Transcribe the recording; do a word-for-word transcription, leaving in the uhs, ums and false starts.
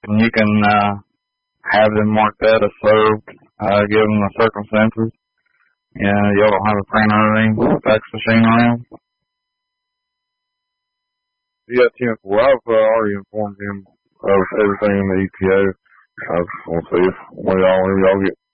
and you can uh, have them mark that as served, uh, given the circumstances. Yeah, y'all don't have a printer or any fax machine around? Yeah, Tim, well, I've uh, already informed him of everything in the E T O. I just want to see if we all, y'all get